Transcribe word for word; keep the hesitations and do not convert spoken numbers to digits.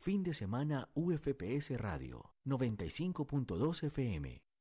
Fin de semana U F P S Radio noventa y cinco punto dos F M.